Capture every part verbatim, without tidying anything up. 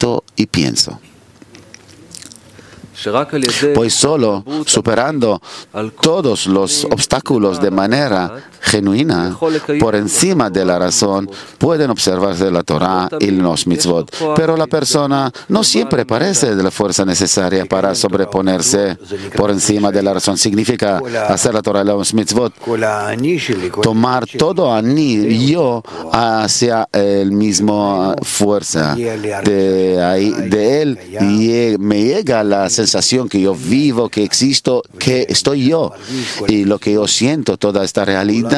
siento y pienso. Pues solo superando todos los obstáculos de manera genuina, por encima de la razón, pueden observarse la Torah y los mitzvot. Pero la persona no siempre parece de la fuerza necesaria para sobreponerse por encima de la razón. Significa hacer la Torah y los mitzvot, tomar todo ani, yo, hacia el mismo fuerza. De, ahí, de él y me llega la sensación que yo vivo, que existo, que estoy yo. Y lo que yo siento, toda esta realidad,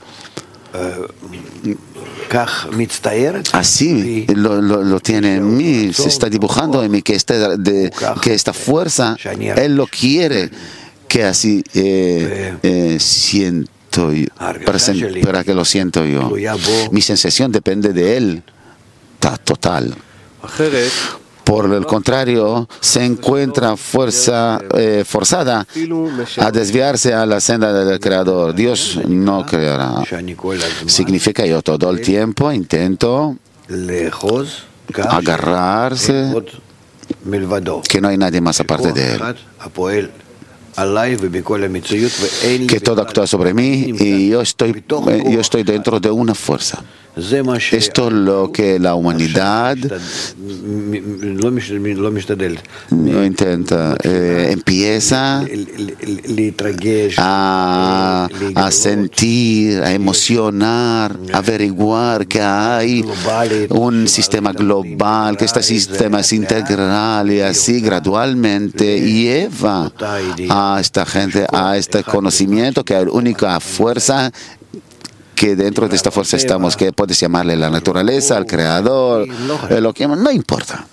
así lo, lo, lo tiene en mí, se está dibujando en mí, que esta, de, que esta fuerza, él lo quiere, que así eh, eh, siento yo, para, para que lo siento yo. Mi sensación depende de él, total. Por el contrario, se encuentra fuerza eh, forzada a desviarse a la senda del Creador. Dios no creará. Significa yo todo el tiempo intento agarrarse que no hay nadie más aparte de Él, que todo actúa sobre mí y yo estoy, yo estoy dentro de una fuerza. Esto es lo que la humanidad no intenta, eh, empieza a, a sentir, a emocionar, a averiguar que hay un sistema global, que este sistema es integral y así gradualmente lleva a esta gente a este conocimiento que hay única fuerza, que dentro de esta fuerza estamos, que puedes llamarle la naturaleza, el creador, lo que no importa.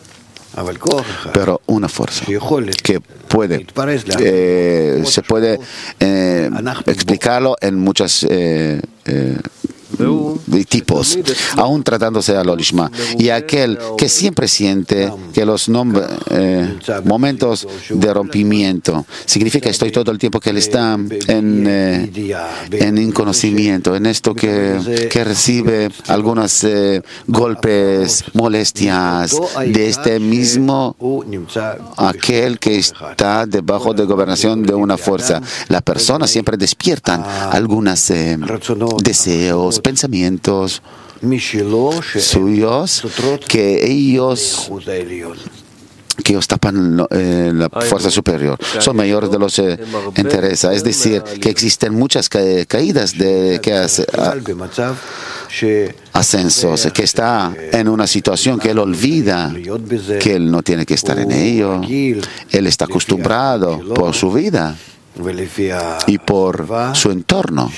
Pero una fuerza que puede, eh, se puede eh, explicarlo en muchas eh, eh, de tipos, aún tratándose a Lolishma, y aquel que siempre siente que los eh, momentos de rompimiento significa estoy todo el tiempo que él está en, eh, en inconocimiento, en esto que, que recibe algunos eh, golpes, molestias de este mismo, aquel que está debajo de gobernación de una fuerza. La persona siempre despiertan algunos eh, deseos, pensamientos suyos que ellos que ellos tapan eh, la fuerza superior, son mayores de los eh, interesa. Es decir, que existen muchas ca caídas de que hace, a, ascensos, que está en una situación que él olvida que él no tiene que estar en ello. Él está acostumbrado por su vida y por su entorno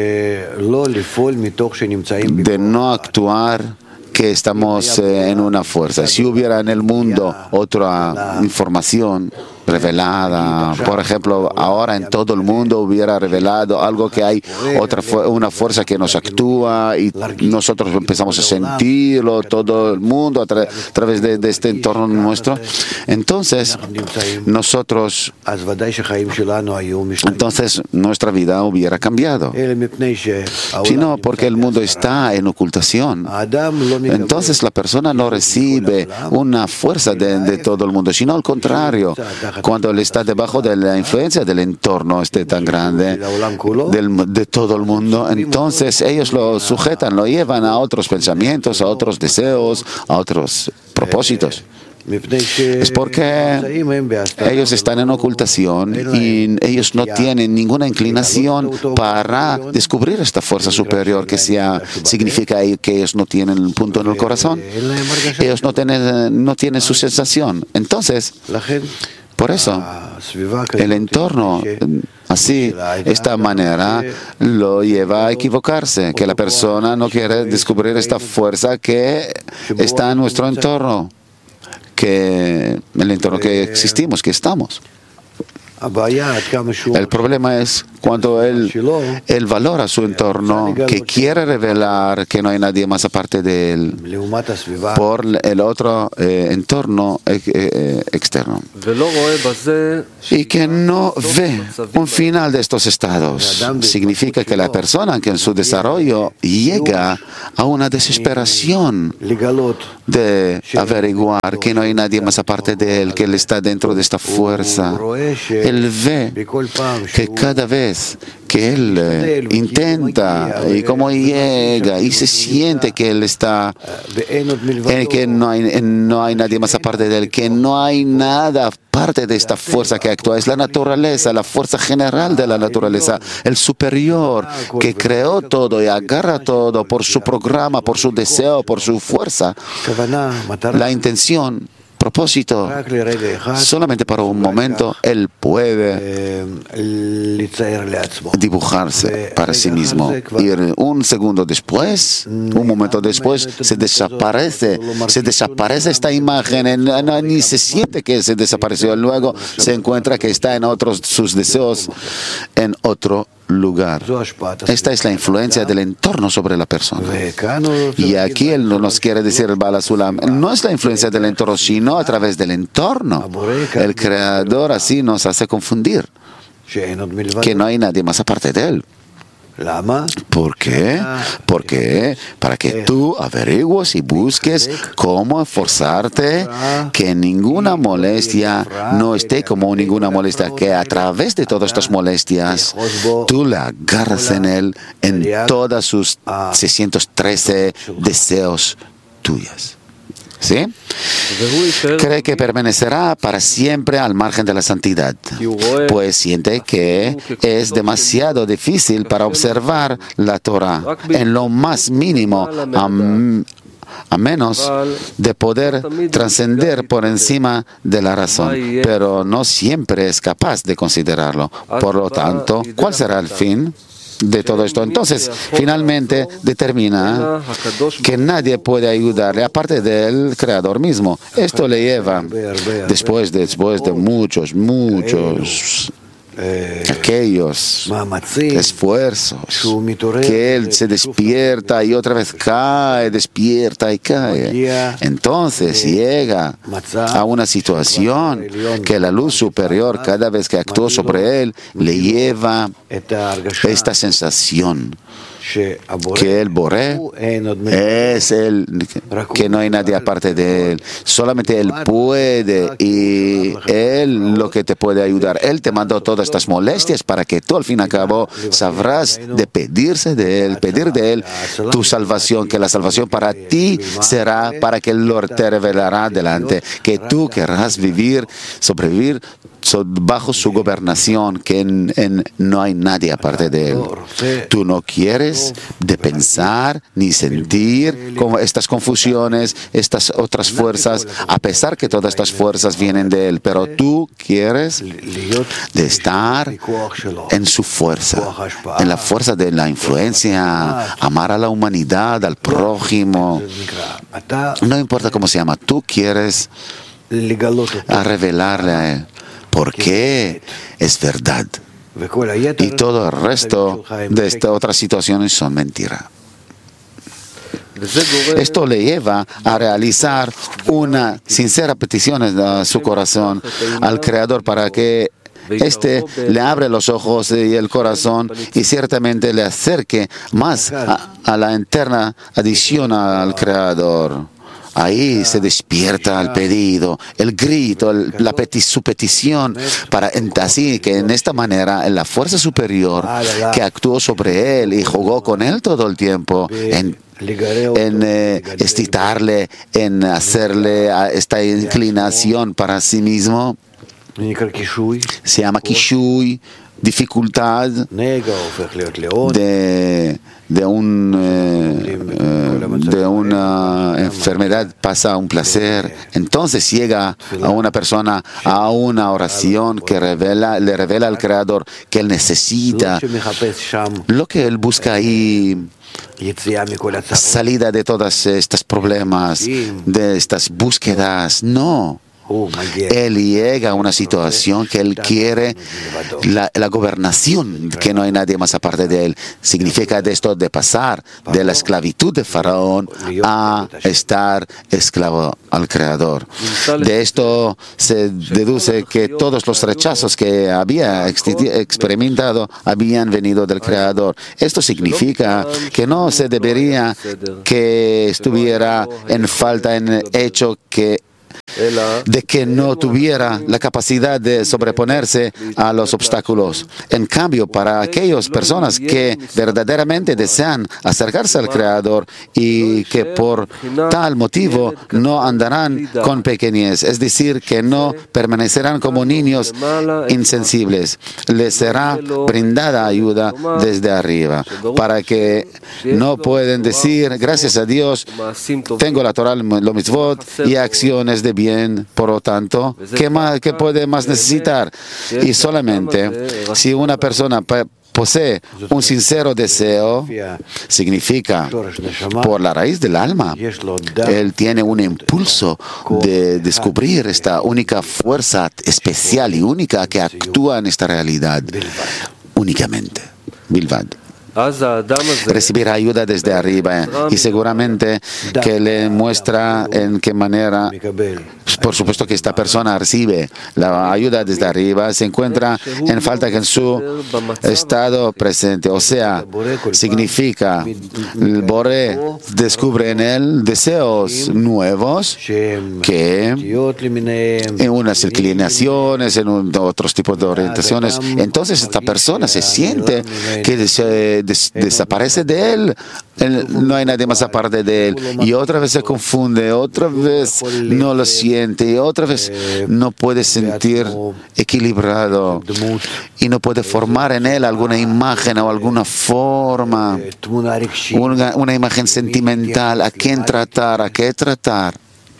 de no actuar que estamos eh, en una fuerza. Si hubiera en el mundo otra información revelada, por ejemplo, ahora en todo el mundo hubiera revelado algo que hay otra una fuerza que nos actúa y nosotros empezamos a sentirlo, todo el mundo a, tra a través de, de este entorno nuestro, entonces nosotros entonces nuestra vida hubiera cambiado, sino porque el mundo está en ocultación. Entonces la persona no recibe una fuerza de, de todo el mundo, sino al contrario, cuando él está debajo de la influencia del entorno este tan grande del, de todo el mundo, entonces ellos lo sujetan, lo llevan a otros pensamientos, a otros deseos, a otros propósitos. Es porque ellos están en ocultación y ellos no tienen ninguna inclinación para descubrir esta fuerza superior, que sea, significa que ellos no tienen el punto en el corazón. Ellos no tienen, no tienen su sensación. Entonces, por eso, el entorno, así, esta manera, lo lleva a equivocarse, que la persona no quiere descubrir esta fuerza que está en nuestro entorno, que el entorno que existimos, que estamos. El problema es cuando él, él valora su entorno, que quiere revelar que no hay nadie más aparte de él, por el otro eh, entorno eh, eh, externo. Y que no ve un final de estos estados. Significa que la persona que en su desarrollo llega a una desesperación de averiguar que no hay nadie más aparte de él, que él está dentro de esta fuerza. Él ve que cada vez que él eh, intenta y cómo llega y se siente que él está, eh, que no hay, no hay nadie más aparte de él, que no hay nada aparte de esta fuerza que actúa, es la naturaleza, la fuerza general de la naturaleza, el superior que creó todo y agarra todo por su programa, por su deseo, por su fuerza. La intención, propósito, solamente para un momento él puede dibujarse para sí mismo. Y un segundo después, un momento después, se desaparece, se desaparece esta imagen, ni se siente que se desapareció. Luego se encuentra que está en otros, sus deseos en otro lugar. Esta es la influencia del entorno sobre la persona. Y aquí él nos quiere decir el Baal HaSulam, no es la influencia del entorno, sino a través del entorno. El Creador así nos hace confundir que no hay nadie más aparte de él. ¿Por qué? Porque para que tú averigues y busques cómo esforzarte, que ninguna molestia no esté como ninguna molestia, que a través de todas estas molestias tú la agarras en él, en todas sus seiscientos trece deseos tuyos. ¿Sí? Cree que permanecerá para siempre al margen de la santidad, pues siente que es demasiado difícil para observar la Torah en lo más mínimo, a, a menos de poder trascender por encima de la razón, pero no siempre es capaz de considerarlo. Por lo tanto, ¿cuál será el fin de todo esto? Entonces, finalmente determina que nadie puede ayudarle aparte del Creador mismo. Esto le lleva, después, después de muchos, muchos aquellos esfuerzos, que él se despierta y otra vez cae, despierta y cae. Entonces llega a una situación que la luz superior, cada vez que actúa sobre él, le lleva esta sensación que el Boré es el que no hay nadie aparte de él, solamente él puede, y él lo que te puede ayudar. Él te mandó todas estas molestias para que tú al fin y al cabo sabrás de pedirse de él, pedir de él tu salvación, que la salvación para ti será para que él te revelará delante, que tú querrás vivir, sobrevivir bajo su gobernación, que en, en, no hay nadie aparte de él. Tú no quieres de pensar ni sentir como estas confusiones, estas otras fuerzas, a pesar que todas estas fuerzas vienen de él, pero tú quieres de estar en su fuerza, en la fuerza de la influencia, amar a la humanidad, al prójimo. No importa cómo se llama, tú quieres a revelarle a él. Porque es verdad. Y todo el resto de estas otras situaciones son mentira. Esto le lleva a realizar una sincera petición en su corazón al Creador para que Este le abre los ojos y el corazón y ciertamente le acerque más a, a la eterna adición al Creador. Ahí se despierta el pedido, el grito, el, la peti, su petición, para así que en esta manera la fuerza superior que actuó sobre él y jugó con él todo el tiempo, en, en eh, excitarle, en hacerle esta inclinación para sí mismo, se llama Kishui, dificultad de, de, un, eh, de una enfermedad pasa a un placer. Entonces llega a una persona a una oración que revela, le revela al Creador que él necesita lo que él busca ahí, salida de todos estos problemas, de estas búsquedas. No. Él llega a una situación que él quiere la, la gobernación, que no hay nadie más aparte de él. Significa de esto de pasar de la esclavitud de Faraón a estar esclavo al Creador. De esto se deduce que todos los rechazos que había experimentado habían venido del Creador. Esto significa que no se debería que estuviera en falta en el hecho que de que no tuviera la capacidad de sobreponerse a los obstáculos. En cambio, para aquellas personas que verdaderamente desean acercarse al Creador y que por tal motivo no andarán con pequeñez, es decir, que no permanecerán como niños insensibles, les será brindada ayuda desde arriba, para que no pueden decir, gracias a Dios, tengo la Torah, los mitzvot y acciones de bien. Por lo tanto, ¿qué más, qué puede más necesitar? Y solamente si una persona posee un sincero deseo, significa por la raíz del alma, él tiene un impulso de descubrir esta única fuerza especial y única que actúa en esta realidad únicamente. Bilvad. Recibirá ayuda desde arriba y seguramente que le muestra en qué manera, por supuesto que esta persona recibe la ayuda desde arriba, se encuentra en falta que en su estado presente, o sea, significa el Boré descubre en él deseos nuevos que en unas inclinaciones, en un, otros tipos de orientaciones. Entonces esta persona se siente que se Des, desaparece de él, él, no hay nadie más aparte de él, y otra vez se confunde, otra vez no lo siente, y otra vez no puede sentir equilibrado, y no puede formar en él alguna imagen o alguna forma, una, una imagen sentimental, a quién tratar, a qué tratar.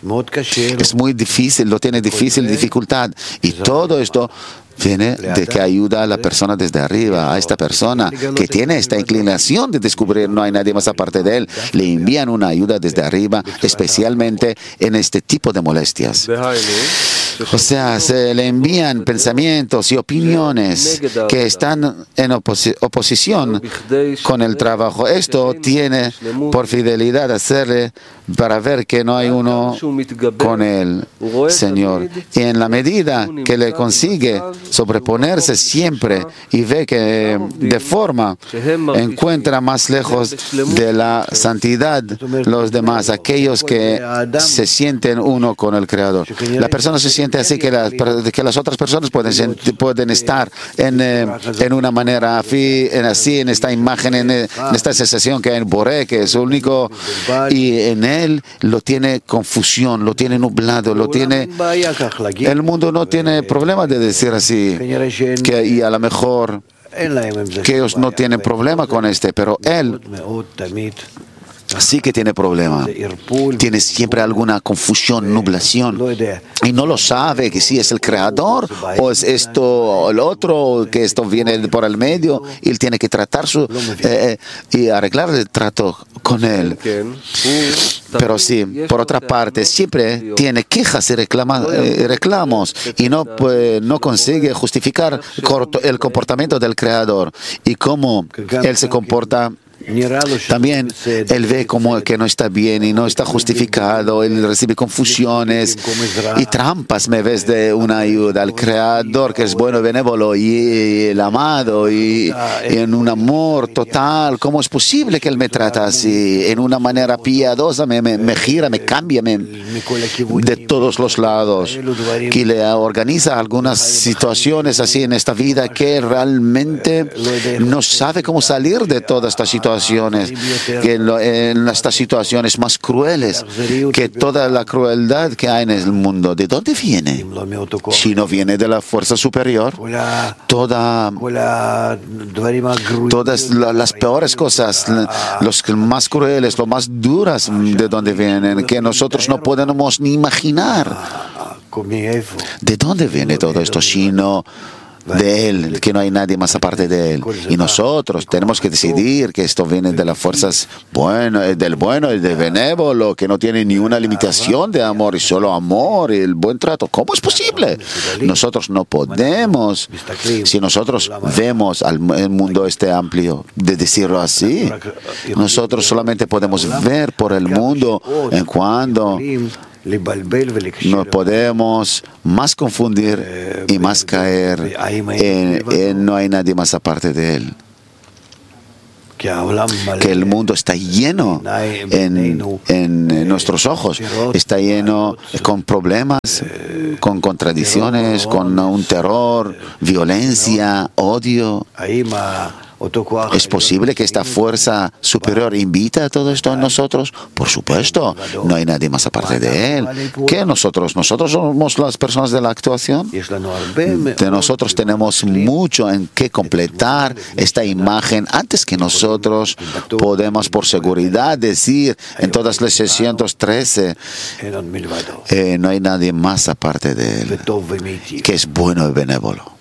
Es muy difícil, lo tiene difícil, dificultad, y todo esto viene de que ayuda a la persona desde arriba, a esta persona que tiene esta inclinación de descubrir no hay nadie más aparte de él, le envían una ayuda desde arriba, especialmente en este tipo de molestias. O sea, se le envían pensamientos y opiniones que están en oposi- oposición con el trabajo. Esto tiene por fidelidad hacerle para ver que no hay uno con el Señor. Y en la medida que le consigue sobreponerse siempre y ve que de forma encuentra más lejos de la santidad los demás, aquellos que se sienten uno con el Creador. La persona se siente así que, la, que las otras personas pueden, pueden estar en, eh, en una manera así, en, así, en esta imagen, en, en esta sensación que hay en Boré, que es único, y en él lo tiene confusión, lo tiene nublado, lo tiene... El mundo no tiene problema de decir así, que, y a lo mejor que ellos no tienen problema con este, pero él sí que tiene problema. Tiene siempre alguna confusión, nublación. Y no lo sabe que si es el Creador o es esto o el otro, que esto viene por el medio. Y él tiene que tratar su, eh, y arreglar el trato con él. Pero sí, por otra parte, siempre tiene quejas y reclama, eh, reclamos y no, pues, no consigue justificar el comportamiento del Creador y cómo él se comporta. También él ve como que no está bien y no está justificado, él recibe confusiones y trampas en vez de una ayuda al Creador, que es bueno, benévolo y el amado y, y en un amor total. ¿Cómo es posible que él me trata así? En una manera piadosa me, me, me gira, me cambia me, de todos los lados, que le organiza algunas situaciones así en esta vida que realmente no sabe cómo salir de toda esta situación. Que en estas situaciones más crueles que toda la crueldad que hay en el mundo, ¿de dónde viene? Si no viene de la fuerza superior, toda, todas las peores cosas, los más crueles, los más duras, ¿de dónde vienen? Que nosotros no podemos ni imaginar. ¿De dónde viene todo esto? Si no de Él, que no hay nadie más aparte de Él. Y nosotros tenemos que decidir que esto viene de las fuerzas bueno, del bueno y del benévolo, que no tiene ni una limitación de amor y solo amor y el buen trato. ¿Cómo es posible? Nosotros no podemos, si nosotros vemos al mundo este amplio, de decirlo así, nosotros solamente podemos ver por el mundo en cuando no podemos más confundir y más caer en, en no hay nadie más aparte de Él. Que el mundo está lleno en, en nuestros ojos, está lleno con problemas, con contradicciones, con un terror, violencia, odio. ¿Es posible que esta fuerza superior invita a todo esto a nosotros? Por supuesto, no hay nadie más aparte de Él. ¿Qué nosotros? ¿Nosotros somos las personas de la actuación? De nosotros tenemos mucho en que completar esta imagen antes que nosotros podemos por seguridad decir en todas las seiscientos trece eh, no hay nadie más aparte de Él que es bueno y benévolo.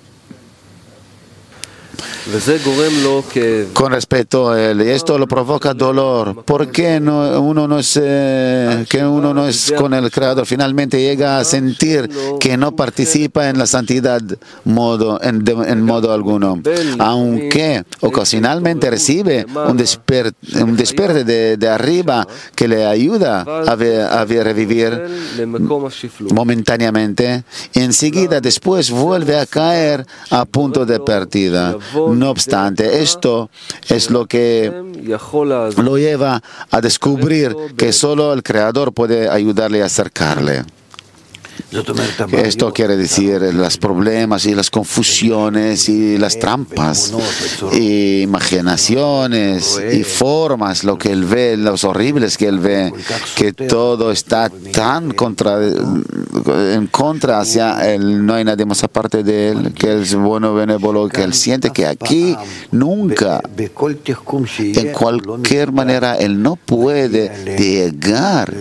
Con respecto a él, y esto lo provoca dolor. ¿Por qué no, uno no es eh, que uno no es con el Creador? Finalmente llega a sentir que no participa en la santidad modo, en, de, en modo alguno, aunque ocasionalmente recibe un, desper, un despierte de, de arriba que le ayuda a, ver, a ver, revivir momentáneamente. Enseguida, después vuelve a caer a punto de pérdida. No obstante, esto es lo que lo lleva a descubrir que solo el Creador puede ayudarle a acercarle. Esto quiere decir los problemas y las confusiones y las trampas y imaginaciones y formas, lo que él ve, los horribles que él ve, que todo está tan contra, en contra hacia él, no hay nadie más aparte de él, que es bueno, benévolo, que él siente que aquí nunca, en cualquier manera, él no puede llegar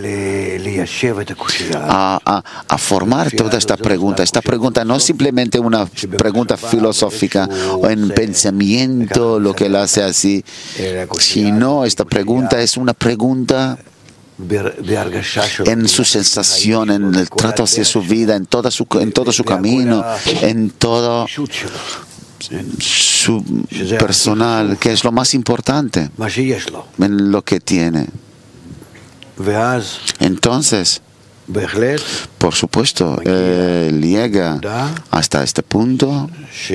a, a, a formar toda esta pregunta. Esta pregunta no es simplemente una pregunta filosófica o en pensamiento, lo que él hace así, sino esta pregunta es una pregunta en su sensación, en el trato hacia su vida, en, toda su, en todo su camino, en todo su personal, que es lo más importante en lo que tiene. Entonces, por supuesto, él llega hasta este punto.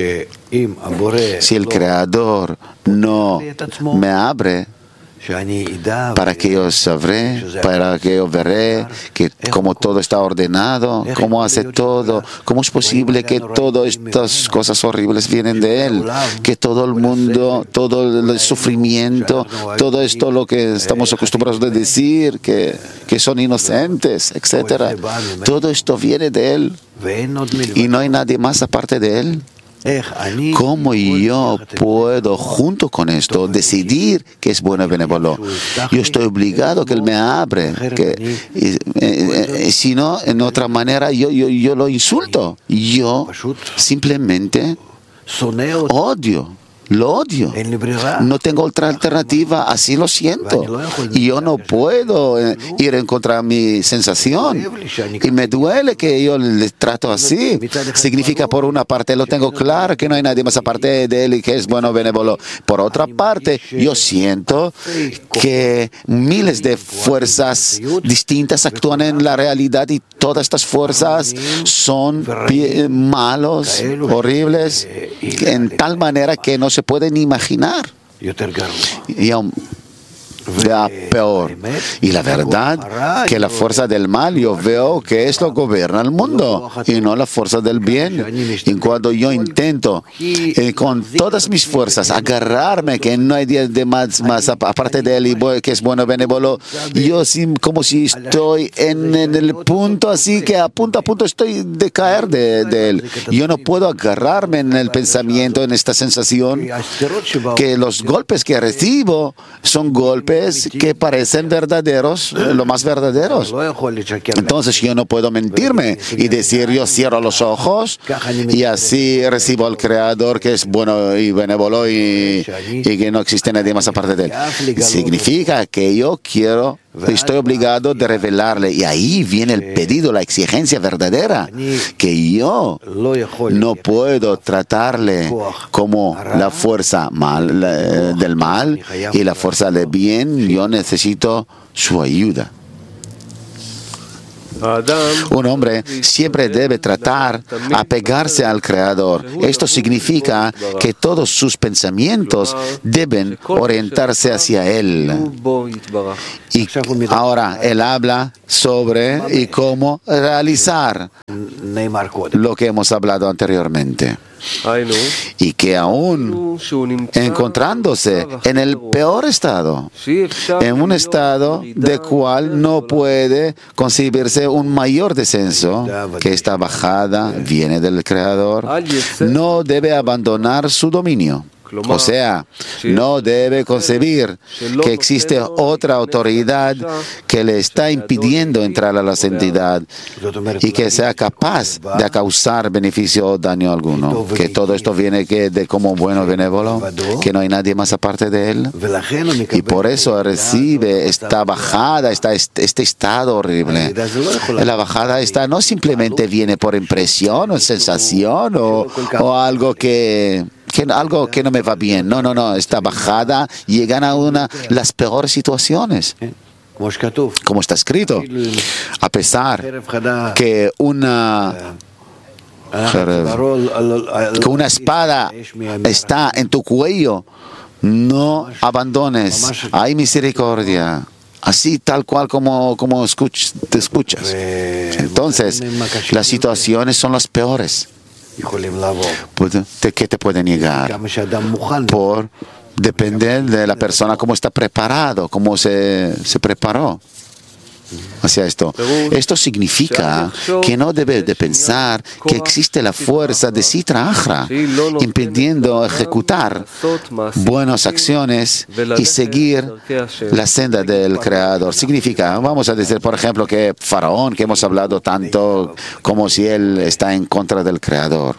Si el Creador no me abre, para que yo sabré, para que yo veré que como todo está ordenado, cómo hace todo, cómo es posible que todas estas cosas horribles vienen de Él, que todo el mundo, todo el sufrimiento, todo esto lo que estamos acostumbrados a decir, que, que son inocentes, etcétera. Todo esto viene de Él y no hay nadie más aparte de Él. ¿Cómo yo puedo, junto con esto, decidir que es bueno y benévolo? Yo estoy obligado que Él me abre. Que, eh, eh, si no, en otra manera, yo, yo, yo lo insulto. Yo simplemente odio. Lo odio. No tengo otra alternativa, así lo siento. Y yo no puedo ir en contra de mi sensación. Y me duele que yo le trato así. Significa, por una parte, lo tengo claro que no hay nadie más aparte de Él y que es bueno, benévolo. Por otra parte, yo siento que miles de fuerzas distintas actúan en la realidad y todas estas fuerzas son malos, horribles, en tal manera que no se pueden imaginar. Y aún ya peor. Y la verdad que la fuerza del mal yo veo que es lo que gobierna el mundo y no la fuerza del bien. Y cuando yo intento eh, con todas mis fuerzas agarrarme que no hay día de más, más aparte de Él y que es bueno, benévolo, yo sí, como si estoy en, en el punto así que a punto a punto estoy de caer de, de Él. Yo no puedo agarrarme en el pensamiento, en esta sensación que los golpes que recibo son golpes valores que parecen verdaderos, lo más verdaderos. Entonces yo no puedo mentirme y decir yo cierro los ojos y así recibo al Creador que es bueno y benévolo y, y que no existe nadie más aparte de él. Significa que yo quiero, estoy obligado de revelarle, y ahí viene el pedido, la exigencia verdadera, que yo no puedo tratarle como la fuerza mal, la, del mal y la fuerza del bien. Yo necesito su ayuda. Un hombre siempre debe tratar apegarse al Creador. Esto significa que todos sus pensamientos deben orientarse hacia Él. Y ahora él habla sobre y cómo realizar lo que hemos hablado anteriormente. Y que aún encontrándose en el peor estado, en un estado de cual no puede concebirse un mayor descenso, que esta bajada viene del Creador, no debe abandonar su dominio. O sea, no debe concebir que existe otra autoridad que le está impidiendo entrar a la santidad y que sea capaz de causar beneficio o daño alguno. Que todo esto viene que de como bueno benévolo, que no hay nadie más aparte de él. Y por eso recibe esta bajada, esta, este estado horrible. La bajada esta no simplemente viene por impresión o sensación o, o algo que... Que algo que no me va bien. No, no, no. Esta bajada llegan a una las peores situaciones. Como está escrito. A pesar que una, que una espada está en tu cuello, no abandones. Hay misericordia. Así, tal cual como, como escuch, te escuchas. Entonces, las situaciones son las peores. ¿Qué te puede negar? Por depender de la persona, cómo está preparado, cómo se, se preparó hacia esto. Esto significa que no debe de pensar que existe la fuerza de Sitra Achra impidiendo ejecutar buenas acciones y seguir la senda del Creador. Significa, vamos a decir, por ejemplo, que Faraón, que hemos hablado tanto, como si él está en contra del Creador.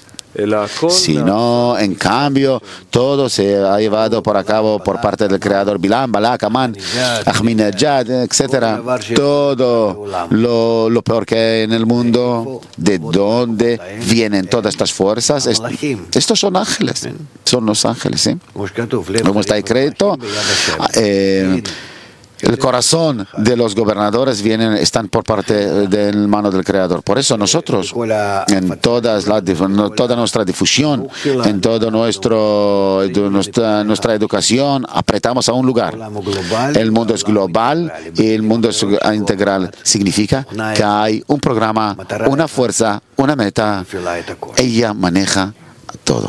Sino, en cambio, todo se ha llevado por a cabo por parte del Creador. Bilam, Balak, Amán, Ahminejad, etcétera. Todo lo, lo peor que hay en el mundo, ¿de dónde vienen todas estas fuerzas? Est estos son ángeles, son los ángeles, ¿sí? Como está escrito, eh, el corazón de los gobernadores vienen, están por parte de la mano del Creador. Por eso nosotros, en todas la, toda nuestra difusión, en toda nuestro, nuestra, nuestra educación, apretamos a un lugar. El mundo es global y el mundo es integral. Significa que hay un programa, una fuerza, una meta. Ella maneja todo.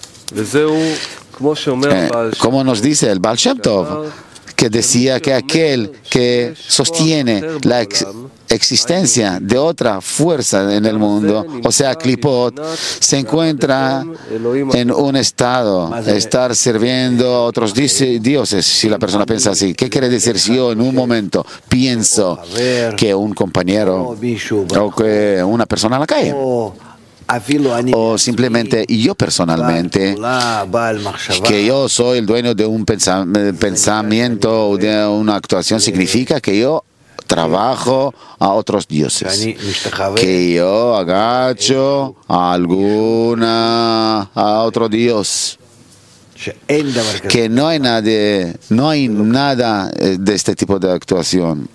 Eh, como nos dice el Baal Shem Tov, que decía que aquel que sostiene la ex existencia de otra fuerza en el mundo, o sea, Klipot, se encuentra en un estado de estar sirviendo a otros dioses. Si la persona piensa así, ¿qué quiere decir si yo en un momento pienso que un compañero o que una persona en la calle? O simplemente yo personalmente, que yo soy el dueño de un pensamiento o de una actuación, significa que yo trabajo a otros dioses, que yo agacho a alguna a otro dios, que no hay nadie, no hay nada de este tipo de actuación.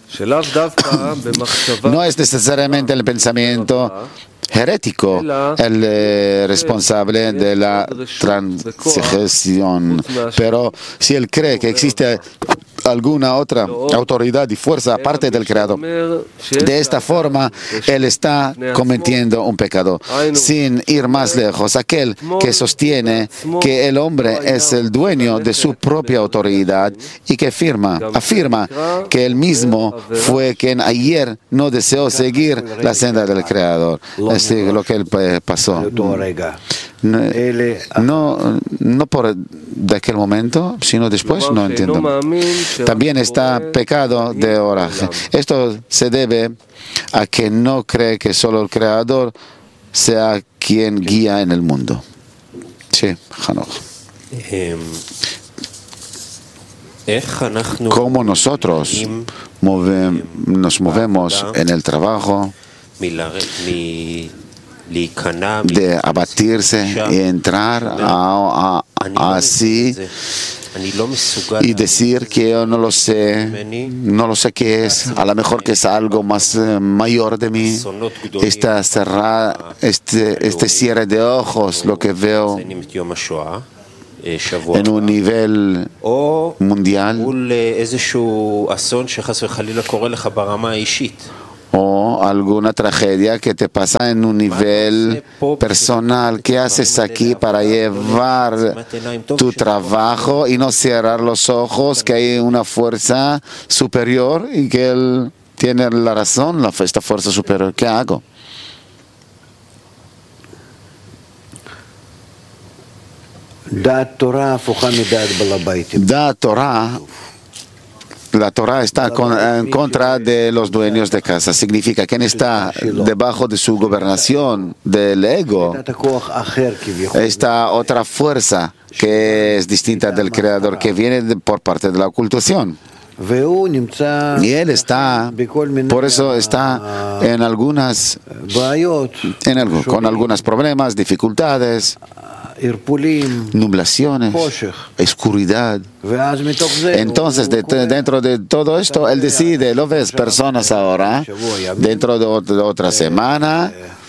No es necesariamente el pensamiento herético el eh, responsable de la transición, pero si él cree que existe alguna otra autoridad y fuerza aparte del Creador, de esta forma él está cometiendo un pecado. Sin ir más lejos, aquel que sostiene que el hombre es el dueño de su propia autoridad y que afirma, afirma que él mismo fue quien ayer no deseó seguir la senda del Creador. Es lo que él pasó. No, no por de aquel momento, sino después, no entiendo. También está pecado de oraje. Esto se debe a que no cree que solo el Creador sea quien guía en el mundo. Sí, Hanoch. ¿Cómo nosotros move, nos movemos en el trabajo de abatirse y entrar a, a, a así y decir que yo no lo sé, no lo sé qué es, a lo mejor que es algo más eh, mayor de mí, esta cerrada, este, este cierre de ojos, lo que veo en un nivel mundial, o alguna tragedia que te pasa en un nivel personal. ¿Qué haces aquí para llevar tu trabajo y no cerrar los ojos, que hay una fuerza superior y que él tiene la razón, la, esta fuerza superior? ¿Qué hago? Da Torah, la Torah está con, en contra de los dueños de casa. Significa que quien está debajo de su gobernación, del ego, esta otra fuerza que es distinta del Creador, que viene de, por parte de la ocultación. Y él está, por eso está en algunas, en algo, con algunos problemas, dificultades, nublaciones, oscuridad. Entonces, de, dentro de todo esto, él decide, lo ves, personas ahora, dentro de, de otra semana,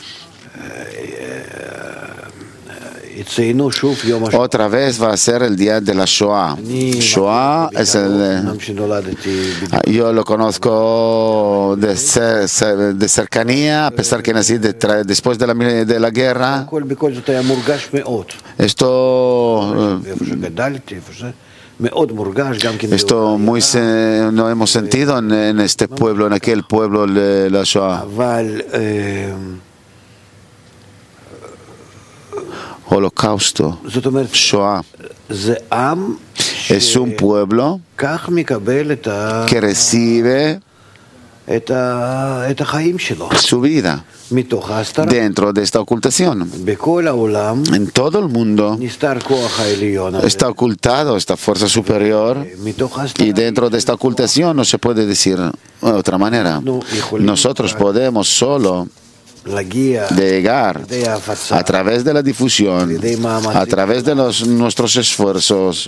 otra vez va a ser el día de la Shoah. Shoah es el... Yo lo conozco de, cer, de cercanía, a pesar que nací de, después de la, de la guerra. Esto... Esto muy se, no hemos sentido en, en este pueblo, en aquel pueblo de la Shoah. Holocausto, Shoah, es un pueblo que recibe su vida dentro de esta ocultación. En todo el mundo está ocultado esta fuerza superior, y dentro de esta ocultación no se puede decir de otra manera. Nosotros podemos solo llegar a través de la difusión, a través de los, nuestros esfuerzos,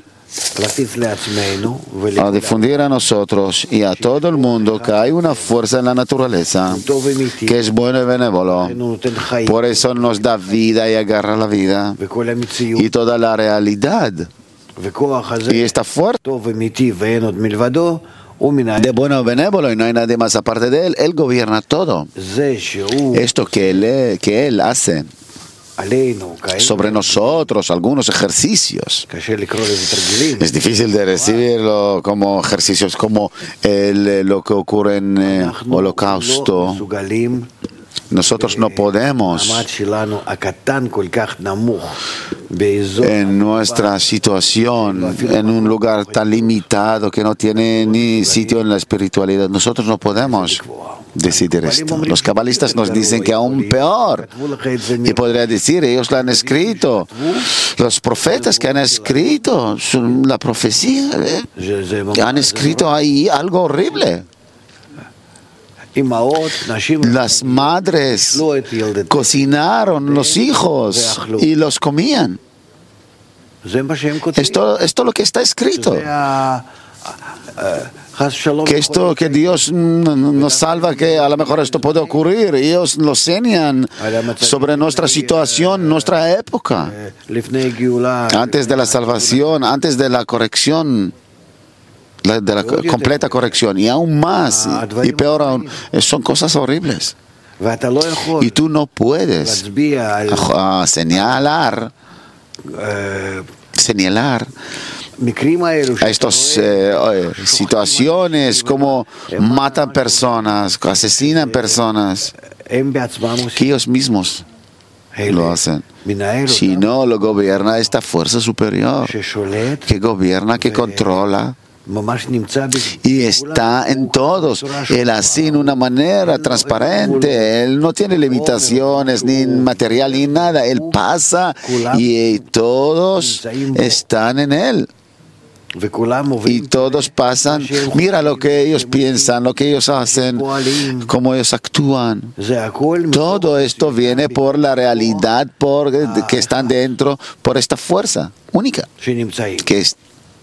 a difundir a nosotros y a todo el mundo que hay una fuerza en la naturaleza que es bueno y benévolo. Por eso nos da vida y agarra la vida y toda la realidad. Y está fuerte de bueno benévolo, y no hay nadie más aparte de él. Él gobierna todo. Esto que él, que él hace sobre nosotros, algunos ejercicios, es difícil de recibirlo como ejercicios, como el, lo que ocurre en el holocausto. Nosotros no podemos, en nuestra situación, en un lugar tan limitado que no tiene ni sitio en la espiritualidad, nosotros no podemos decidir esto. Los cabalistas nos dicen que aún peor. Y podría decir, ellos lo han escrito. Los profetas que han escrito la profecía, ¿eh? que han escrito ahí algo horrible. Las madres cocinaron los hijos y los comían. Esto, esto es lo que está escrito. Que esto, que Dios nos salva, que a lo mejor esto puede ocurrir. Ellos lo enseñan sobre nuestra situación, nuestra época. Antes de la salvación, antes de la corrección, de la completa corrección, y aún más, y peor aún, son cosas horribles. Y tú no puedes a, a señalar, señalar a estas eh, situaciones, como matan personas, asesinan personas, que ellos mismos lo hacen. Si no, lo gobierna esta fuerza superior que gobierna, que controla. Y está en todos. Él así, en una manera transparente. Él no tiene limitaciones, ni material, ni nada. Él pasa y todos están en él. Y todos pasan. Mira lo que ellos piensan, lo que ellos hacen, cómo ellos actúan. Todo esto viene por la realidad por, que están dentro, por esta fuerza única que es.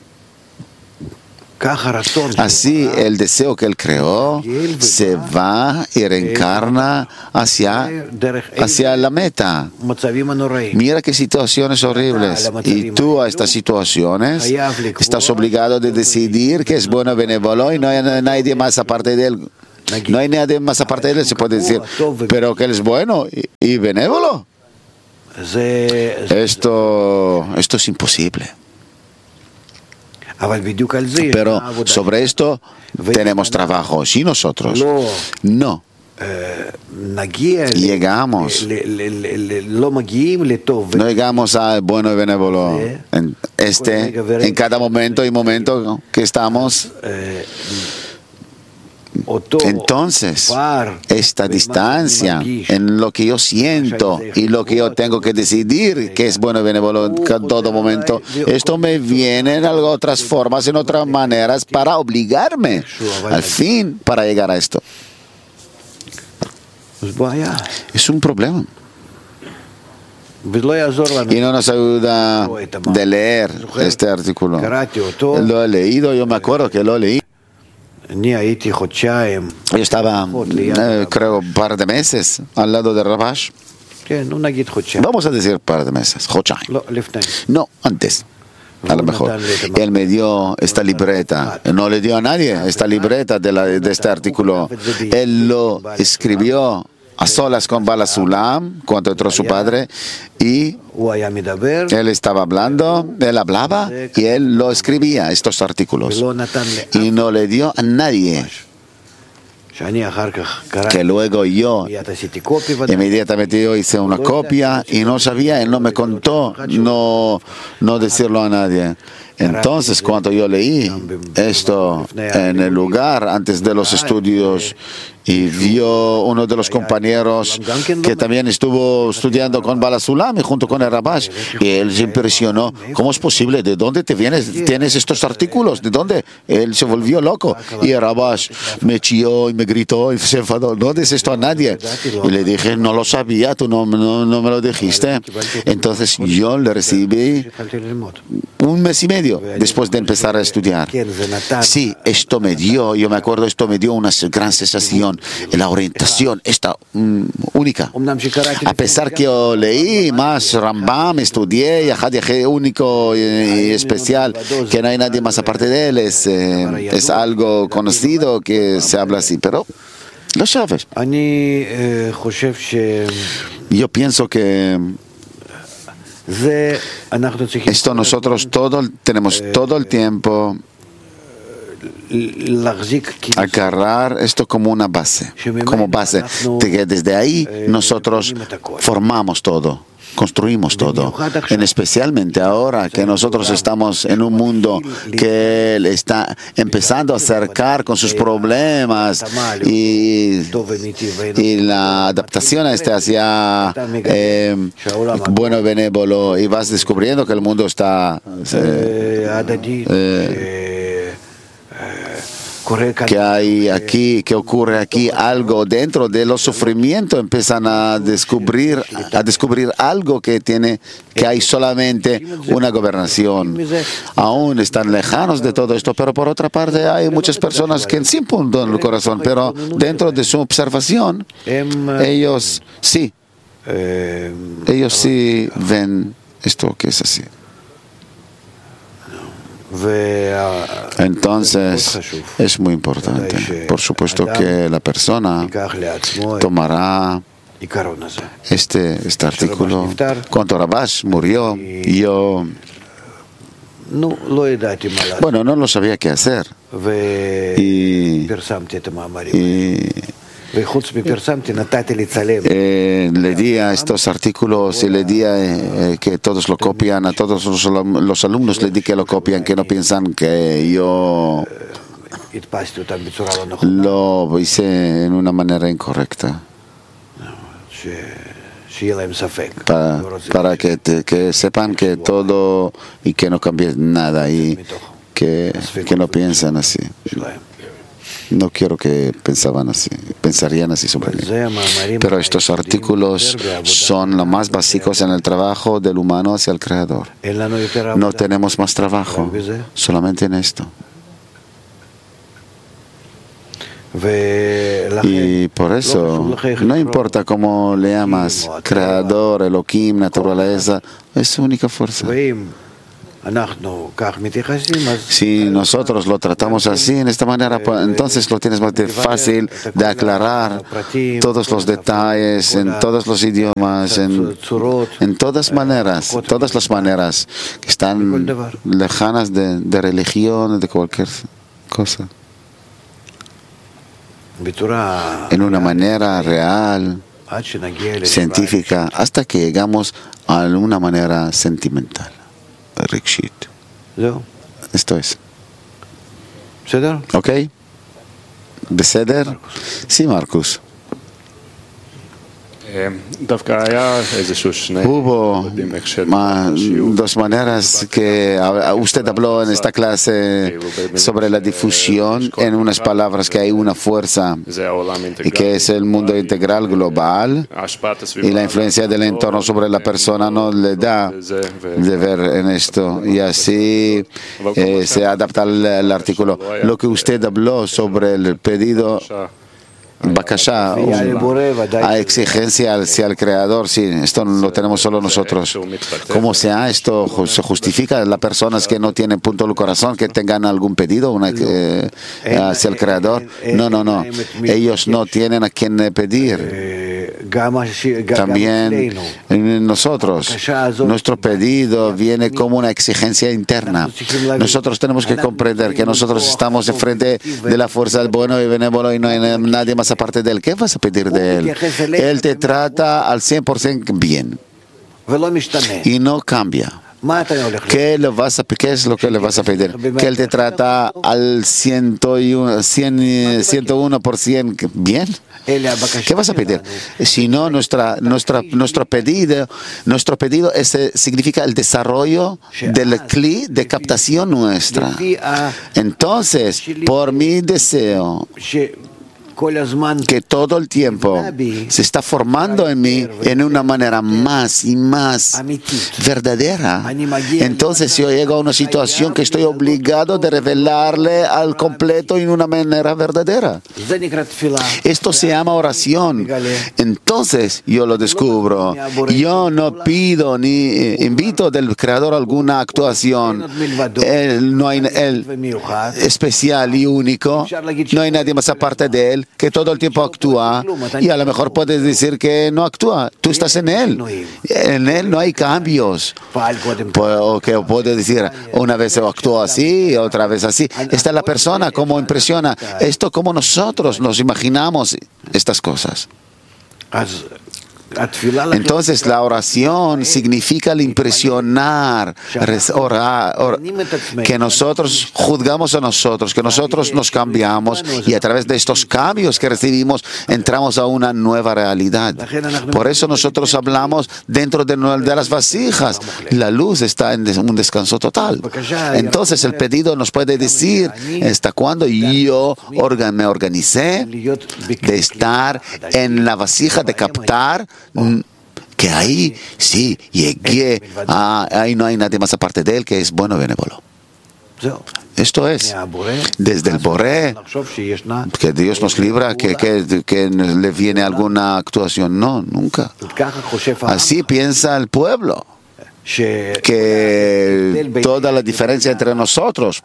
Así el deseo que él creó se va y reencarna hacia, hacia la meta. Mira qué situaciones horribles. Y tú a estas situaciones estás obligado de decidir que es bueno y benévolo y no hay nadie más aparte de él. No hay nadie más aparte de él, se puede decir. Pero que él es bueno y, y benévolo. Esto, esto es imposible. Pero sobre esto tenemos trabajo. Si nosotros no llegamos, no llegamos a bueno y benévolo en, este, en cada momento y momento que estamos, entonces esta distancia en lo que yo siento y lo que yo tengo que decidir que es bueno y benévolo en todo momento, esto me viene en otras formas, en otras maneras para obligarme al fin para llegar a esto. Es un problema. Y no nos ayuda de leer este artículo. Lo he leído, yo me acuerdo que lo leí. Yo estaba, eh, creo, un par de meses al lado de Rabash. Vamos a decir un par de meses. No, antes. A lo mejor. Él me dio esta libreta. No le dio a nadie esta libreta de, la, de este artículo. Él lo escribió a solas con Bala Sulam, cuando entró su padre, y él estaba hablando, él hablaba y él lo escribía, estos artículos, y no le dio a nadie. Que luego yo inmediatamente yo hice una copia y no sabía, él no me contó, no, no decirlo a nadie. Entonces, cuando yo leí esto en el lugar antes de los estudios y vio uno de los compañeros que también estuvo estudiando con Bala Sulam y junto con el Rabash, y él se impresionó. ¿Cómo es posible? ¿De dónde te vienes? ¿Tienes estos artículos? ¿De dónde? Él se volvió loco. Y el Rabash me chilló y me gritó y se enfadó. ¿No dices esto a nadie? Y le dije, no lo sabía, tú no, no, no me lo dijiste. Entonces yo le recibí un mes y medio después de empezar a estudiar. Sí, esto me dio, yo me acuerdo, esto me dio una gran sensación, la orientación, esta um, única. A pesar que yo leí más Rambam, estudié, Yahad único y, y especial, que no hay nadie más aparte de él, es, eh, es algo conocido que se habla así, pero lo sabes. Yo pienso que esto nosotros todo, tenemos todo el tiempo agarrar esto como una base, como base, de que desde ahí nosotros formamos todo, construimos todo, en especialmente ahora que nosotros estamos en un mundo que él está empezando a acercar con sus problemas y, y la adaptación a este hacia eh, bueno y benévolo, y vas descubriendo que el mundo está eh, eh, que hay aquí, que ocurre aquí algo dentro de los sufrimientos, empiezan a descubrir, a descubrir algo que tiene, que hay solamente una gobernación. Aún están lejanos de todo esto, pero por otra parte hay muchas personas que sin punto en el corazón, pero dentro de su observación, ellos sí, ellos sí ven esto que es así. Entonces es muy importante. Por supuesto que la persona tomará este, este artículo. Cuando Rabash murió, yo bueno, no lo sabía qué hacer. Y, y Eh, le di a estos artículos y le di a, eh, que todos lo copian, a todos los, los alumnos le di que lo copian, que no piensan que yo lo hice en una manera incorrecta. Para, para que, te, que sepan que todo y que no cambie nada y que, que no piensan así. No quiero que pensaban así, pensarían así sobre mí. Pero estos artículos son los más básicos en el trabajo del humano hacia el Creador. No tenemos más trabajo, solamente en esto. Y por eso, no importa cómo le llamas, Creador, Elohim, naturaleza, es su única fuerza. Si nosotros lo tratamos así, en esta manera, entonces lo tienes más fácil de aclarar todos los detalles, en todos los idiomas, en, en todas maneras, todas las maneras que están lejanas de, de religión, de cualquier cosa. En una manera real, científica, hasta que llegamos a una manera sentimental. Rikshit. Esto es. ¿Ok? ¿Beseder? Sí, Marcus. Hubo dos maneras que usted habló en esta clase sobre la difusión en unas palabras que hay una fuerza y que es el mundo integral global y la influencia del entorno sobre la persona no le da de ver en esto y así eh, se adapta el, el artículo. Lo que usted habló sobre el pedido Bakashá, a exigencia hacia el Creador, sí, esto lo tenemos solo nosotros. ¿Cómo sea esto? ¿Se justifica las personas que no tienen punto del corazón, que tengan algún pedido una, eh, hacia el Creador? No, no, no. Ellos no tienen a quien pedir. También nosotros, nuestro pedido viene como una exigencia interna. Nosotros tenemos que comprender que nosotros estamos enfrente de la fuerza del bueno y benévolo y no hay nadie más aparte de él. ¿Qué vas a pedir de él? Él te trata al cien por ciento bien y no cambia. ¿Qué, le vas a, ¿Qué es lo que le vas a pedir? Que él te trata al ciento uno por ciento bien. ¿Qué vas a pedir? Si no, nuestra, nuestra, nuestro pedido, nuestro pedido ese significa el desarrollo del cli de captación nuestra. Entonces, por mi deseo, que todo el tiempo se está formando en mí en una manera más y más verdadera. Entonces yo llego a una situación que estoy obligado de revelarle al completo en una manera verdadera. Esto se llama oración. Entonces yo lo descubro. Yo no pido ni invito del Creador alguna actuación. Él no hay él especial y único. No hay nadie más aparte de él, que todo el tiempo actúa y a lo mejor puedes decir que no actúa. Tú estás en él. En él no hay cambios. O que puedes decir una vez actúa así, otra vez así. Esta es la persona, cómo impresiona. Esto como nosotros nos imaginamos estas cosas. Entonces la oración significa el impresionar, orar, or, que nosotros juzgamos a nosotros, que nosotros nos cambiamos y a través de estos cambios que recibimos entramos a una nueva realidad. Por eso nosotros hablamos dentro de, de las vasijas. La luz está en un descanso total. Entonces el pedido nos puede decir hasta cuándo yo organ, me organicé de estar en la vasija, de captar que ahí sí llegué, ah, ahí no hay nadie más aparte de él que es bueno y benévolo. Esto es, desde el Boré, que Dios nos libra, que, que, que le viene alguna actuación. No, nunca. Así piensa el pueblo, que toda la diferencia entre nosotros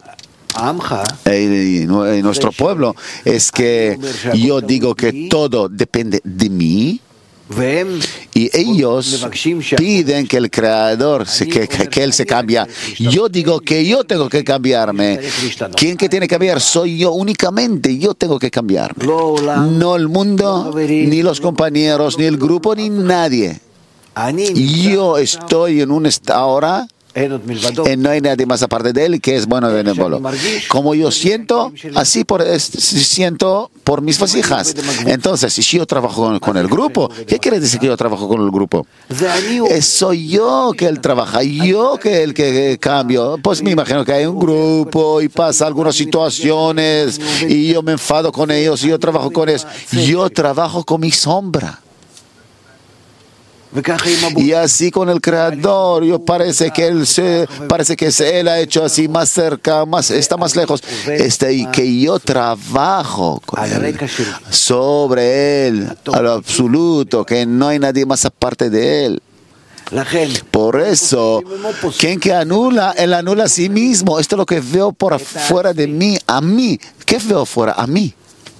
y nuestro pueblo es que yo digo que todo depende de mí Y ellos piden que el Creador, que, que, que Él se cambie. Yo digo que yo tengo que cambiarme. ¿Quién que tiene que cambiar? Soy yo únicamente. Yo tengo que cambiarme. No el mundo, ni los compañeros, ni el grupo, ni nadie. Yo estoy en un estado ahora. No hay nadie más aparte de él que es bueno y benévolo. Como yo siento, así por, es, siento por mis vasijas. Entonces, si yo trabajo con, con el grupo, ¿qué quiere decir que yo trabajo con el grupo? Es, soy yo que él trabaja, yo que el que cambio. Pues me imagino que hay un grupo y pasa algunas situaciones y yo me enfado con ellos y yo trabajo con ellos. Yo trabajo con mi sombra. Y así con el Creador, yo parece que él se, parece que él ha hecho así más cerca, más está más lejos. Este, y que yo trabajo con él, sobre él, a lo absoluto, que no hay nadie más aparte de él. Por eso, quien que anula, él anula a sí mismo. Esto es lo que veo por afuera de mí, a mí. ¿Qué veo fuera? A mí.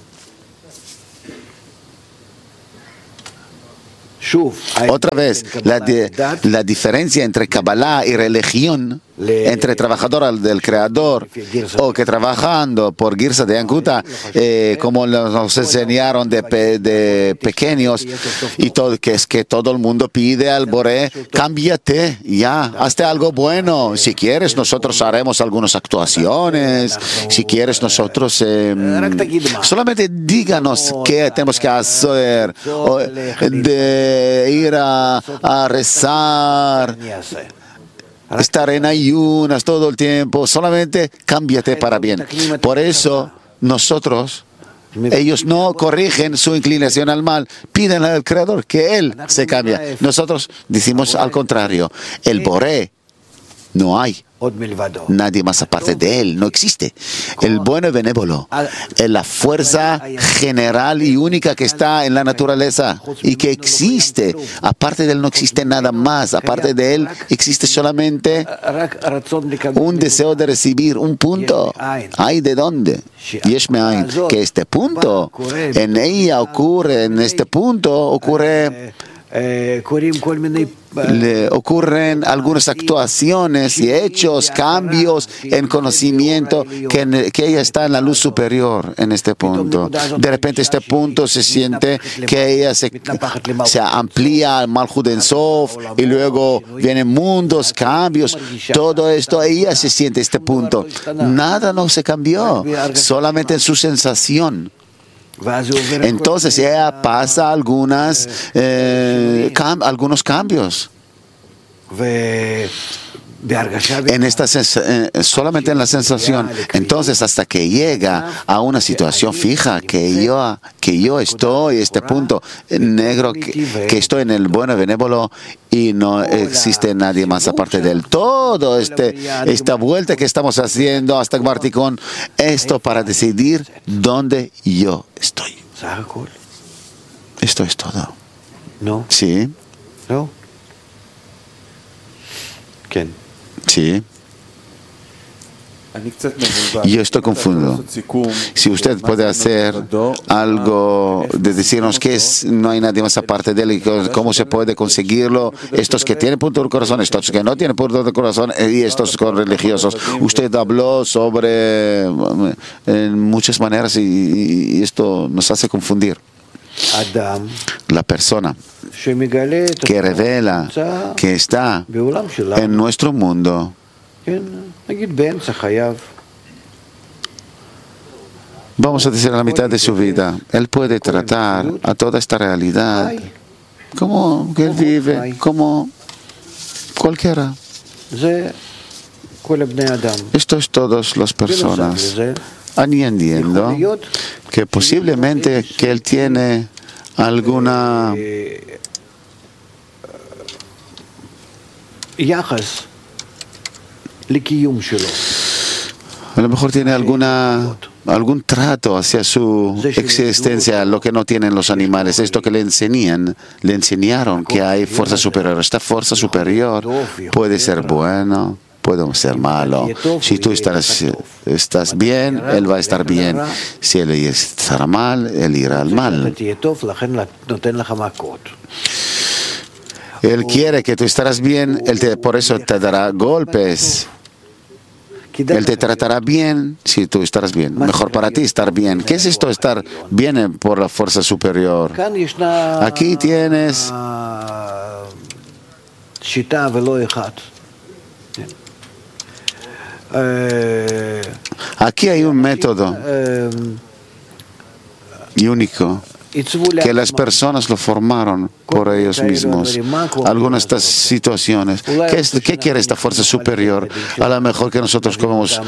Otra vez, la, de, la diferencia entre Kabbalah y religión, entre trabajador del Creador o que trabajando por Girsa de Ankuta, eh, como nos enseñaron de, pe, de pequeños, y todo, que es que todo el mundo pide al Boré, cámbiate, ya, hazte algo bueno. Si quieres, nosotros haremos algunas actuaciones. Si quieres, nosotros eh, solamente díganos qué tenemos que hacer, o, de ir a, a rezar, estar en ayunas todo el tiempo, solamente cámbiate para bien. Por eso nosotros, ellos no corrigen su inclinación al mal, piden al Creador que Él se cambie. Nosotros decimos al contrario, el Boré no hay nadie más aparte de él, no existe. El bueno y benévolo es la fuerza general y única que está en la naturaleza y que existe. Aparte de él no existe nada más. Aparte de él existe solamente un deseo de recibir, un punto. ¿Hay de dónde? Yesh me'ain. Que este punto, en ella ocurre, en este punto ocurre... Le ocurren algunas actuaciones y hechos, cambios en conocimiento, que, que ella está en la luz superior en este punto. De repente este punto se siente que ella se, se amplía al Malchut En Sof y luego vienen mundos, cambios, todo esto, ella se siente este punto. Nada no se cambió, solamente en su sensación. Entonces ella pasa algunas, eh, cam algunos cambios. En esta eh, solamente en la sensación. Entonces hasta que llega a una situación fija que yo que yo estoy este punto negro que, que estoy en el bueno benévolo y no existe nadie más aparte de él. Todo este esta vuelta que estamos haciendo hasta Gmartikon, esto para decidir dónde yo estoy. Esto es todo. No. Sí. No. ¿Quién? Sí. Yo estoy confundido. Si usted puede hacer algo de decirnos que es, no hay nadie más aparte de él y cómo se puede conseguirlo, estos que tienen punto del corazón, estos que no tienen punto del corazón y estos religiosos. Usted habló sobre en muchas maneras y, y esto nos hace confundir. La persona que revela que está en nuestro mundo, vamos a decir a la mitad de su vida, él puede tratar a toda esta realidad como que él vive, como cualquiera. Esto es todas las personas. Añadiendo que posiblemente que él tiene alguna a lo mejor tiene alguna algún trato hacia su existencia, lo que no tienen los animales. Esto que le enseñan, le enseñaron que hay fuerza superior. Esta fuerza superior puede ser bueno, puedo ser malo. Si tú estás, estás bien, él va a estar bien. Si él estará mal, él irá al mal. Él quiere que tú estarás bien, él te, por eso te dará golpes. Él te tratará bien si tú estarás bien. Mejor para ti estar bien. ¿Qué es esto estar bien por la fuerza superior? Aquí tienes Aquí hay un método y único que las personas lo formaron por ellos mismos. Algunas de estas situaciones. ¿Qué, es, ¿Qué quiere esta fuerza superior? A lo mejor que nosotros comemos,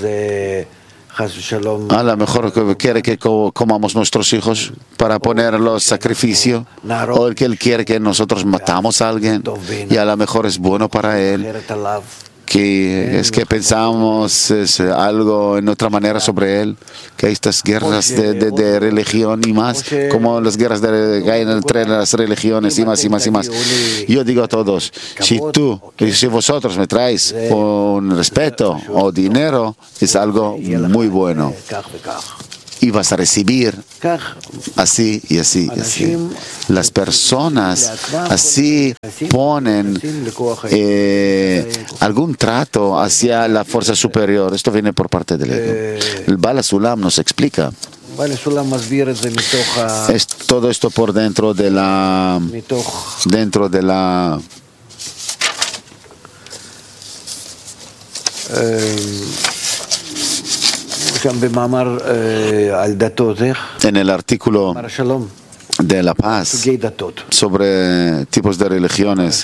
a lo mejor que quiere que comamos nuestros hijos para ponerlos sacrificio, o el que él quiere que nosotros matamos a alguien y a lo mejor es bueno para él. Que es que pensamos es algo en otra manera sobre él, que hay estas guerras de, de, de religión y más, como las guerras de, que hay entre las religiones y más y más y más. Yo digo a todos, si tú, si vosotros me traéis un respeto o dinero, es algo muy bueno. Y vas a recibir así y así y así. Las personas así ponen eh, algún trato hacia la fuerza superior. Esto viene por parte del ego. El Bala Sulam nos explica. Es todo esto por dentro de la dentro de la en el artículo de la paz sobre tipos de religiones.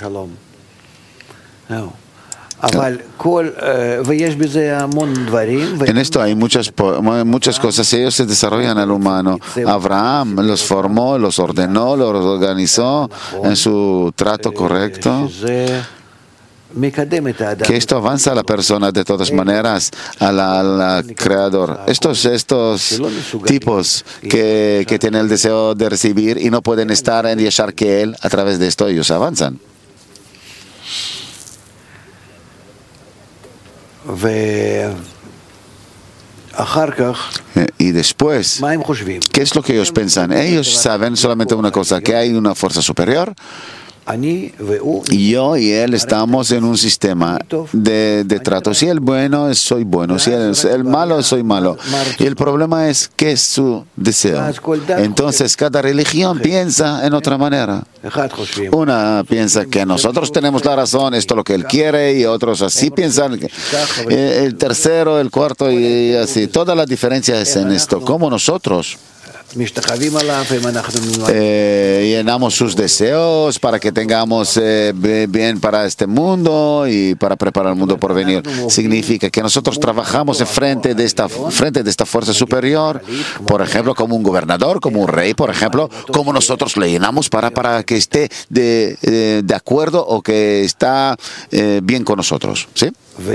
En esto hay muchas, muchas cosas. Ellos se desarrollan al humano. Abraham los formó, los ordenó, los organizó en su trato correcto. Que esto avanza a la persona de todas maneras, al creador. Estos, estos tipos que, que tienen el deseo de recibir y no pueden estar en Yeshar que él, a través de esto ellos avanzan. Y después, ¿qué es lo que ellos piensan? Ellos saben solamente una cosa, que hay una fuerza superior. Y yo y él estamos en un sistema de, de trato. Si el bueno, soy bueno. Si el, el malo, soy malo. Y el problema es qué es su deseo. Entonces, cada religión piensa en otra manera. Una piensa que nosotros tenemos la razón, esto es lo que él quiere, y otros así piensan. El tercero, el cuarto, y así. Toda la diferencia es en esto. Como nosotros Eh, llenamos sus deseos para que tengamos eh, bien para este mundo y para preparar el mundo por venir. Significa que nosotros trabajamos en frente de esta, frente de esta fuerza superior, por ejemplo, como un gobernador, como un rey, por ejemplo, como nosotros le llenamos para, para que esté de, de, de acuerdo o que está eh, bien con nosotros. ¿Sí?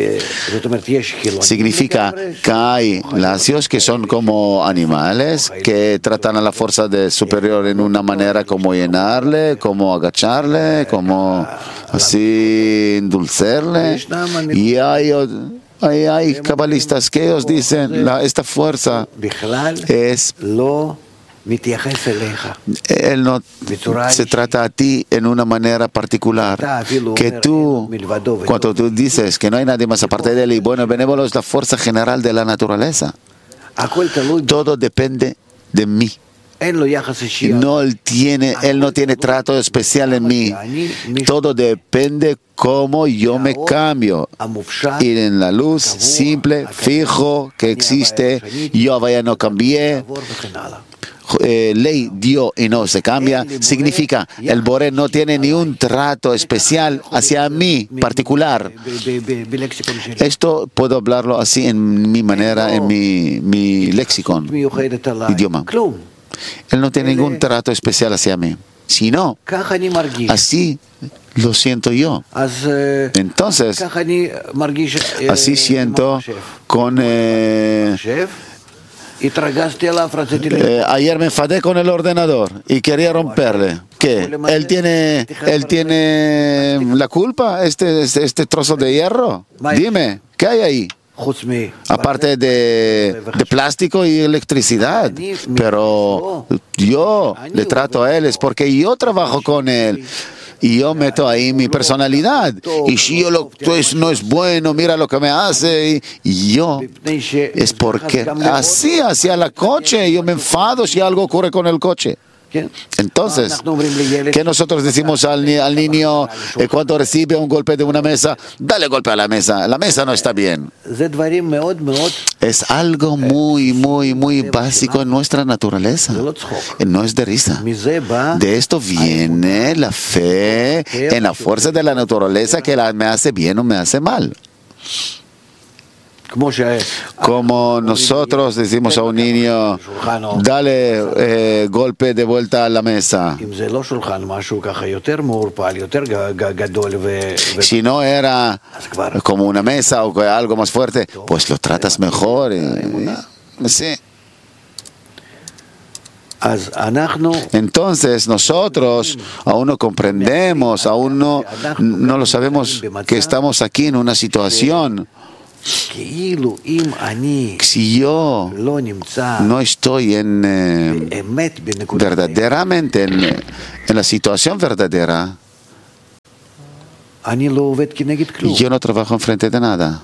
Significa que hay lacios que son como animales que tratan a la fuerza de superior en una manera como llenarle, como agacharle, como así endulcerle. Y hay, hay, hay cabalistas que ellos dicen la, esta fuerza es él no se trata a ti en una manera particular, que tú, cuando tú dices que no hay nadie más aparte de él, y bueno, el benévolo es la fuerza general de la naturaleza. Todo depende de mí. No, él, tiene, él no tiene trato especial en mí. Todo depende cómo yo me cambio. Ir en la luz simple, fijo, que existe, yo vaya no cambié. Eh, ley dio y no se cambia, significa el Boré no tiene ni un trato especial hacia mí particular. Esto puedo hablarlo así en mi manera, en mi, mi léxico, idioma. Él no tiene ningún trato especial hacia mí, sino así lo siento yo. Entonces, así siento con eh, Eh, ayer me enfadé con el ordenador y quería romperle. ¿Qué? ¿Él tiene, él tiene la culpa, este, este, este trozo de hierro? Dime, ¿qué hay ahí? Aparte de, de plástico y electricidad. Pero yo le trato a él, es porque yo trabajo con él. Y yo meto ahí mi personalidad. Y si yo lo pues, no es bueno, mira lo que me hace. Y yo, es porque así hacía la coche. Yo me enfado si algo ocurre con el coche. Entonces, ¿qué nosotros decimos al, ni al niño eh, cuando recibe un golpe de una mesa? Dale golpe a la mesa, la mesa no está bien. Es algo muy, muy, muy básico en nuestra naturaleza. No es de risa. De esto viene la fe en la fuerza de la naturaleza que la, me hace bien o me hace mal. Como nosotros decimos a un niño, dale eh, golpe de vuelta a la mesa. Si no era como una mesa o algo más fuerte, pues lo tratas mejor. Eh, sí. Entonces nosotros aún no comprendemos, aún no, no lo sabemos que estamos aquí en una situación. Si yo no estoy en, eh, verdaderamente en, en la situación verdadera, yo no trabajo enfrente de nada.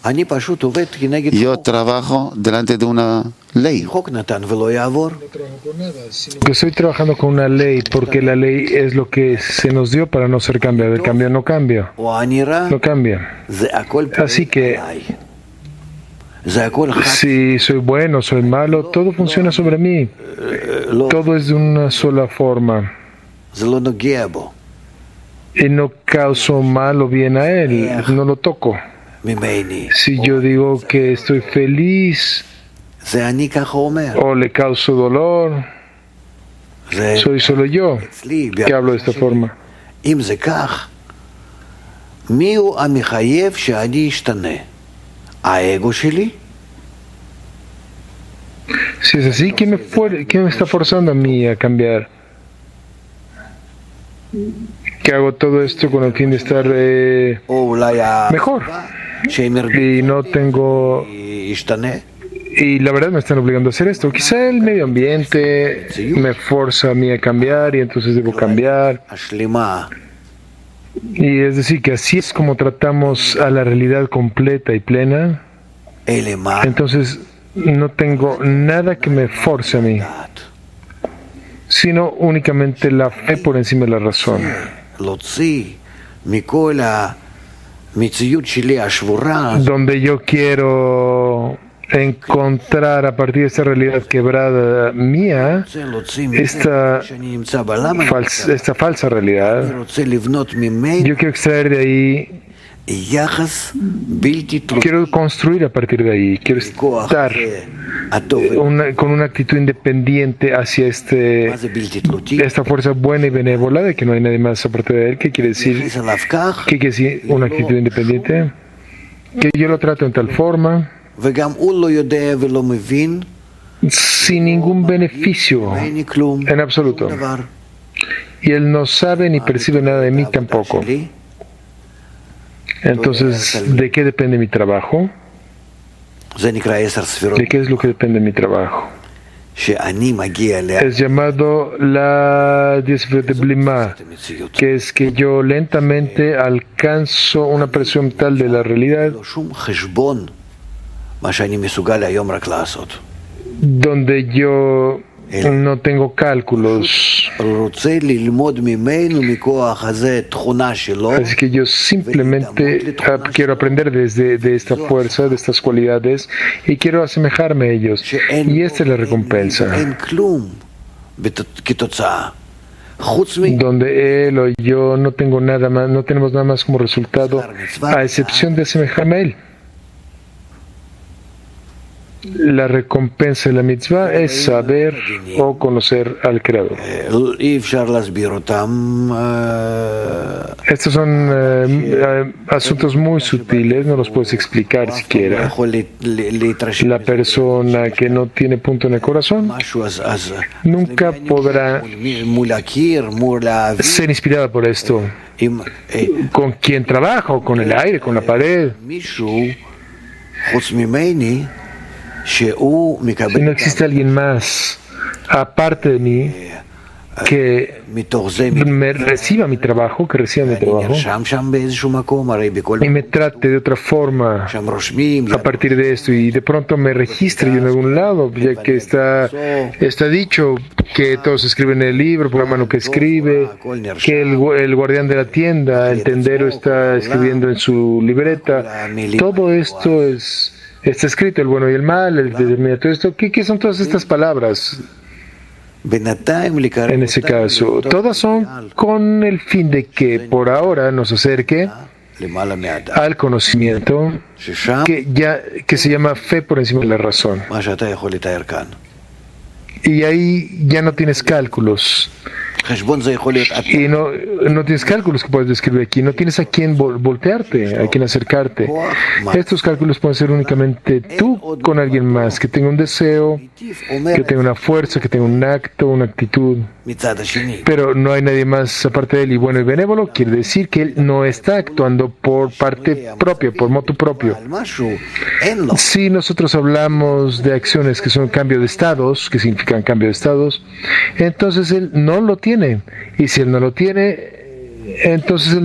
Yo trabajo delante de una ley. Yo estoy trabajando con una ley porque la ley es lo que se nos dio para no ser cambiado. El cambio no cambia. No cambia. Así que si soy bueno, soy malo, todo funciona sobre mí. Todo es de una sola forma. Y no causo mal o bien a él. No lo toco. Si yo digo que estoy feliz o le causo dolor, soy solo yo que hablo de esta forma. Si es así, ¿quién me, for- quién me está forzando a mí a cambiar? Que hago todo esto con el fin de estar eh, mejor. Y no tengo... Y la verdad me están obligando a hacer esto. Quizá el medio ambiente me forza a mí a cambiar y entonces debo cambiar. Y es decir, que así es como tratamos a la realidad completa y plena. Entonces no tengo nada que me force a mí, sino únicamente la fe por encima de la razón. Donde yo quiero encontrar a partir de esta realidad quebrada mía, esta falsa, esta falsa realidad, yo quiero extraer de ahí, quiero construir a partir de ahí, quiero estar una, con una actitud independiente hacia este, esta fuerza buena y benévola de que no hay nadie más aparte de él. ¿Qué quiere decir? ¿Qué quiere decir una actitud independiente? Que yo lo trato en tal forma, sin ningún beneficio en absoluto. Y él no sabe ni percibe nada de mí tampoco. Entonces, ¿de qué depende mi trabajo? ¿De qué es lo que depende mi trabajo? Es llamado la diez de Blima, que es que yo lentamente alcanzo una presión tal de la realidad donde yo no tengo cálculos. Así que yo simplemente quiero aprender desde de esta fuerza, de estas cualidades, y quiero asemejarme a ellos. Y esta es la recompensa. Donde él o yo no tengo nada más, no tenemos nada más como resultado, a excepción de asemejarme a él. La recompensa de la mitzvah es saber o conocer al Creador. Estos son eh, asuntos muy sutiles, no los puedes explicar siquiera. La persona que no tiene punto en el corazón nunca podrá ser inspirada por esto. ¿Con quién trabajo? ¿Con el aire? ¿Con la pared? Si no existe alguien más, aparte de mí, que me reciba mi trabajo, que reciba mi trabajo y me trate de otra forma a partir de esto y de pronto me registre yo en algún lado, ya que está, está dicho que todos escriben en el libro por la mano que escribe, que el, el guardián de la tienda, el tendero, está escribiendo en su libreta. Todo esto es, está escrito, el bueno y el mal, el determinado, todo esto. ¿Qué, qué son todas estas palabras? En ese caso, todas son con el fin de que por ahora nos acerque al conocimiento que, ya, que se llama fe por encima de la razón. Y ahí ya no tienes cálculos. Y no, no tienes cálculos que puedes describir aquí, no tienes a quién voltearte, a quién acercarte. Estos cálculos pueden ser únicamente tú con alguien más, que tenga un deseo, que tenga una fuerza, que tenga un acto, una actitud. Pero no hay nadie más aparte de él. Y bueno y benévolo quiere decir que él no está actuando por parte propia, por motu propio. Si nosotros hablamos de acciones que son cambio de estados, que significan cambio de estados, entonces él no lo tiene. Y si él no lo tiene, entonces él